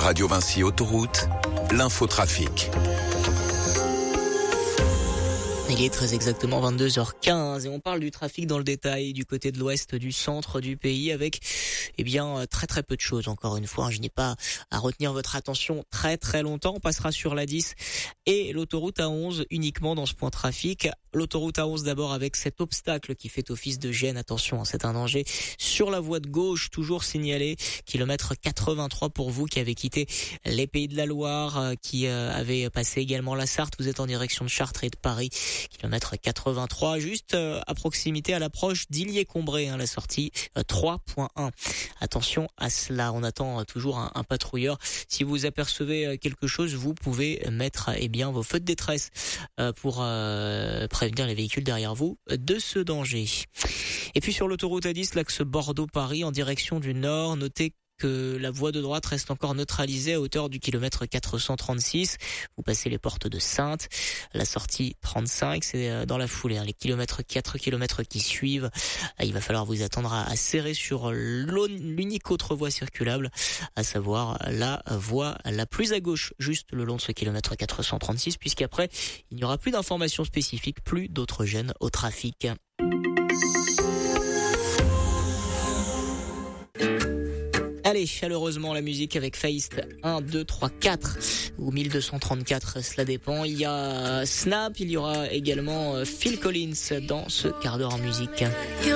Radio Vinci Autoroute, l'infotrafic. Il est très exactement 22h15 et on parle du trafic dans le détail du côté de l'ouest du centre du pays avec très peu de choses. Encore une fois, je n'ai pas à retenir votre attention très longtemps. On passera sur la 10 et l'autoroute A11 uniquement dans ce point trafic. L'autoroute A11 d'abord avec cet obstacle qui fait office de gêne. Attention, c'est un danger sur la voie de gauche, toujours signalé. Kilomètre 83 pour vous qui avez quitté les Pays de la Loire, qui avez passé également la Sarthe. Vous êtes en direction de Chartres et de Paris. Kilomètre 83, juste à proximité, à l'approche d'Illier-Combray, la sortie 3.1. Attention à cela, on attend toujours un patrouilleur. Si vous apercevez quelque chose, vous pouvez mettre vos feux de détresse pour prévenir les véhicules derrière vous de ce danger. Et puis sur l'autoroute A10, l'axe Bordeaux-Paris en direction du nord, notez que la voie de droite reste encore neutralisée à hauteur du kilomètre 436. Vous passez les portes de Saintes. La sortie 35, c'est dans la foulée. Les 4 kilomètres qui suivent, il va falloir vous attendre à serrer sur l'unique autre voie circulable, à savoir la voie la plus à gauche, juste le long de ce kilomètre 436, puisqu'après, il n'y aura plus d'informations spécifiques, plus d'autres gênes au trafic. Allez, chaleureusement la musique avec Feist 1, 2, 3, 4 ou 1234, cela dépend. Il y a Snap, il y aura également Phil Collins dans ce quart d'heure en musique.